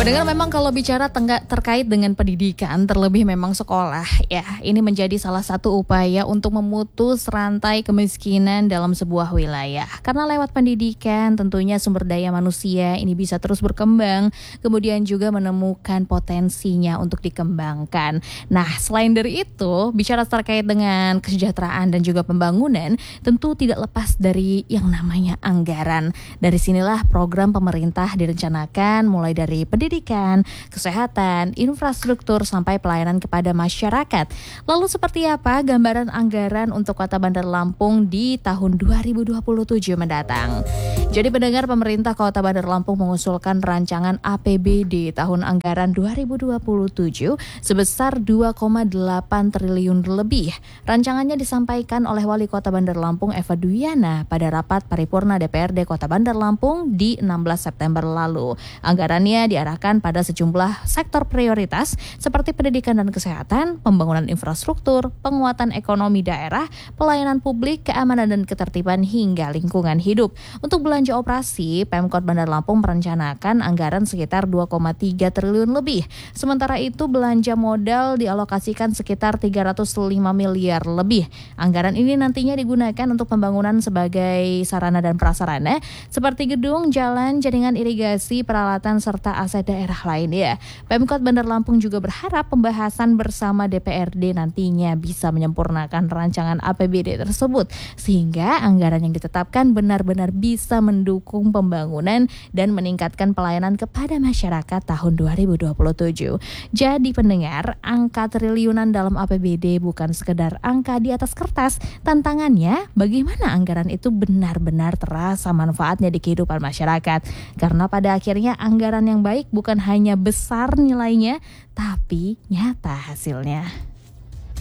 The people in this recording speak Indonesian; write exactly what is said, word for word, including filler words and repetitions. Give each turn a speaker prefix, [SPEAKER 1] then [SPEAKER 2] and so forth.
[SPEAKER 1] Pendengar, memang kalau bicara tengga, terkait dengan pendidikan, terlebih memang sekolah, ya, ini menjadi salah satu upaya untuk memutus rantai kemiskinan dalam sebuah wilayah. Karena lewat pendidikan tentunya sumber daya manusia ini bisa terus berkembang, kemudian juga menemukan potensinya untuk dikembangkan. Nah, selain dari itu, bicara terkait dengan kesejahteraan dan juga pembangunan, tentu tidak lepas dari yang namanya anggaran. Dari sinilah program pemerintah direncanakan mulai dari pendidikan, pendidikan, kesehatan, infrastruktur, sampai pelayanan kepada masyarakat. Lalu seperti apa gambaran anggaran untuk Kota Bandar Lampung di tahun dua ribu dua puluh tujuh mendatang? Jadi pendengar, pemerintah Kota Bandar Lampung mengusulkan rancangan A P B D tahun anggaran dua ribu dua puluh tujuh sebesar dua koma delapan triliun lebih. Rancangannya disampaikan oleh Wali Kota Bandar Lampung Eva Duyana pada rapat paripurna D P R D Kota Bandar Lampung di enam belas September lalu. Anggarannya diarahkan pada sejumlah sektor prioritas seperti pendidikan dan kesehatan, pembangunan infrastruktur, penguatan ekonomi daerah, pelayanan publik, keamanan dan ketertiban hingga lingkungan hidup. Untuk belanja operasi, Pemkot Bandar Lampung merencanakan anggaran sekitar dua koma tiga triliun lebih. Sementara itu belanja modal dialokasikan sekitar tiga ratus lima miliar lebih. Anggaran ini nantinya digunakan untuk pembangunan sebagai sarana dan prasarana seperti gedung, jalan, jaringan irigasi, peralatan serta aset daerah lain ya. Pemkot Bandar Lampung juga berharap pembahasan bersama D P R D nantinya bisa menyempurnakan rancangan A P B D tersebut sehingga anggaran yang ditetapkan benar-benar bisa mendukung pembangunan dan meningkatkan pelayanan kepada masyarakat tahun dua ribu dua puluh tujuh. Jadi pendengar, angka triliunan dalam A P B D bukan sekedar angka di atas kertas. Tantangannya bagaimana anggaran itu benar-benar terasa manfaatnya di kehidupan masyarakat. Karena pada akhirnya anggaran yang baik bukan hanya besar nilainya, tapi nyata hasilnya.